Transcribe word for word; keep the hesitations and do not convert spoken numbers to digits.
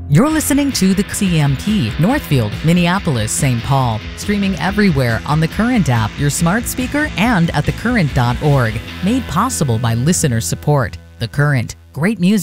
You're listening to the C M P, Northfield, Minneapolis, Saint Paul, streaming everywhere on the Current app, your smart speaker, and at the current dot org. Made possible by listener support. The Current. Great music.